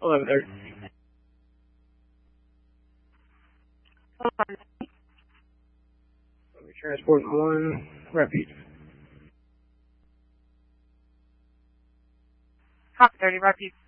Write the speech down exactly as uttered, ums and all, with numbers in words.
eleven thirty. Let me transport one repeat. Copy thirty, repeat.